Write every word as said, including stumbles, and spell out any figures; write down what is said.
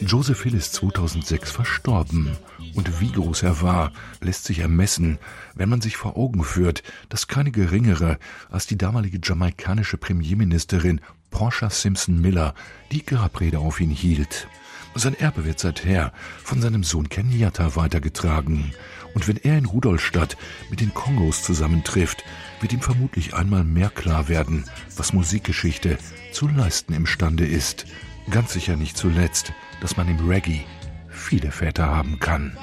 Joseph Hill ist zweitausendsechs verstorben. Und wie groß er war, lässt sich ermessen, wenn man sich vor Augen führt, dass keine geringere als die damalige jamaikanische Premierministerin Portia Simpson Miller die Grabrede auf ihn hielt. Sein Erbe wird seither von seinem Sohn Kenyatta weitergetragen. Und wenn er in Rudolstadt mit den Kongos zusammentrifft, wird ihm vermutlich einmal mehr klar werden, was Musikgeschichte zu leisten imstande ist. Ganz sicher nicht zuletzt, dass man im Reggae viele Väter haben kann.